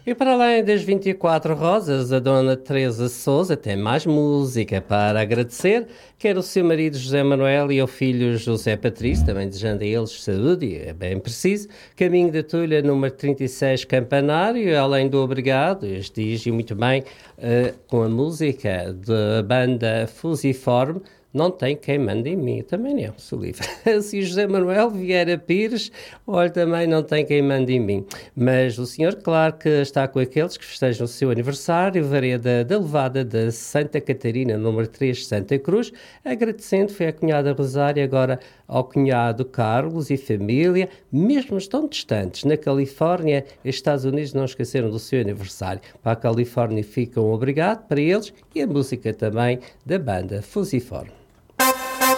E para além das 24 rosas, a dona Teresa Souza tem mais música para agradecer, quer o seu marido José Manuel e ao filho José Patrício, também desejando a eles saúde, é bem preciso. Caminho da Tulha, número 36, Campanário, além do obrigado, este diz, e muito bem, com a música da banda Fusiforme, não tem quem manda em mim, também não, sou livre. Se José Manuel Vieira Pires, olha, também não tem quem manda em mim. Mas o senhor, claro que está com aqueles que festejam o seu aniversário, Vareda da Levada da Santa Catarina, número 3, Santa Cruz, agradecendo, foi a cunhada Rosária, agora ao cunhado Carlos e família, mesmo estão distantes, na Califórnia e Estados Unidos, não esqueceram do seu aniversário. Para a Califórnia fica um obrigado para eles e a música também da banda Fusiforme.